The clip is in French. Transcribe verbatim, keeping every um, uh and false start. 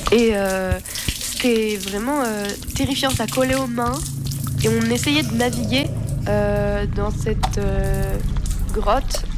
Et euh, c'était vraiment euh, terrifiant, ça collait aux mains. Et on essayait de naviguer euh, dans cette euh, grotte